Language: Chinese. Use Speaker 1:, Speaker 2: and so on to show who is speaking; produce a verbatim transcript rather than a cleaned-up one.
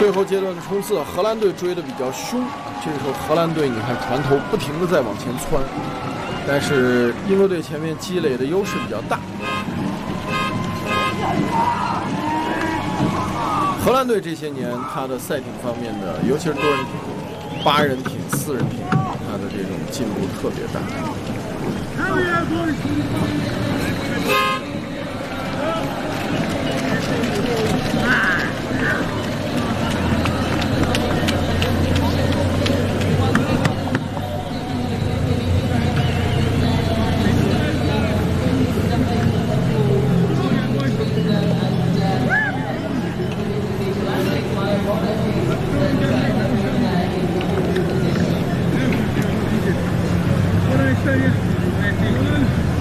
Speaker 1: 最后阶段的冲刺，荷兰队追得比较凶。这个时候，荷兰队你看船头不停地在往前窜，但是英国队前面积累的优势比较大。荷兰队这些年，它的赛艇方面的，尤其是多人艇、八人艇、四人艇，它的这种进步特别大。
Speaker 2: What did I say?